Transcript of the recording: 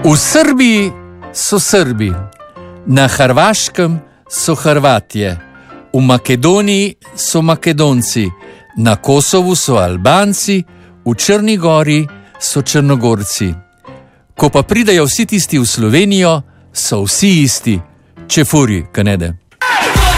V Srbiji so Srbi, na Hrvaškem so Hrvatje, v Makedoniji so Makedonci, na Kosovu so Albanci, v Črni gori so Črnogorci. Ko pa pridejo vsi tisti v Slovenijo, so vsi isti, čefuri, kanede.